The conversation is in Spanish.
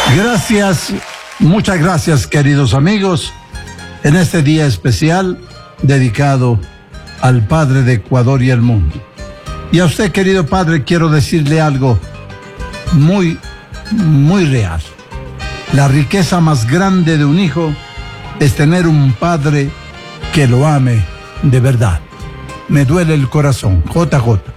Gracias, muchas gracias, queridos amigos, en este día especial dedicado al Padre de Ecuador y el mundo. Y a usted, querido Padre, quiero decirle algo muy real. La riqueza más grande de un hijo es tener un padre que lo ame de verdad. Me duele el corazón. JJ.